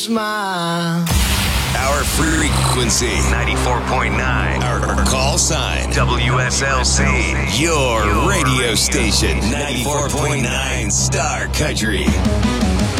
Smile. Our frequency 94.9. Our call sign WSLC. Your radio station 94.9 Star Country.